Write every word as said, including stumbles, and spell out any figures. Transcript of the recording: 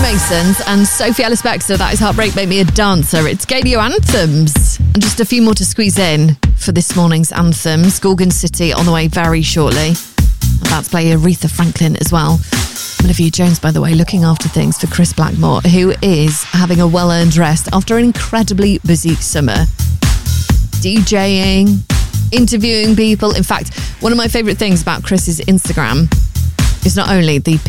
Masons and Sophie Ellis-Bextor. That is Heartbreak Make Me a Dancer. It's Gadio Anthems. And just a few more to squeeze in for this morning's anthems. Gorgon City on the way very shortly. About to play Aretha Franklin as well. Olivia Jones, by the way, looking after things for Chris Blackmore, who is having a well-earned rest after an incredibly busy summer. DJing, interviewing people. In fact, one of my favourite things about Chris's Instagram is not only the